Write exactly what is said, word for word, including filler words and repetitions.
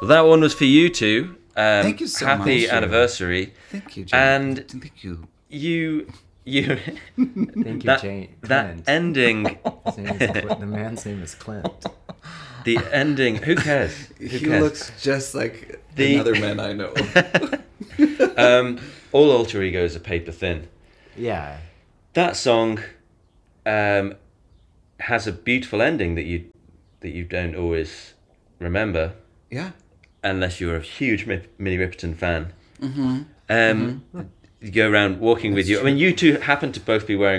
Well, that one was for you two. Um, Thank you so happy much. anniversary. Thank you, Jane. And thank you. You, you. Thank you, that, Jane. That Clint. ending. His name is Cl- the man's name is Clint. The ending. Who cares? Who he cares? looks just like The- another man I know. um, all alter egos are paper thin. Yeah. That song um, has a beautiful ending that you that you don't always remember. Yeah. Unless you're a huge Mi- Minnie Riperton fan. Mm-hmm. Um, mm-hmm. You go around walking with That's you. I mean, you two happen to both be wearing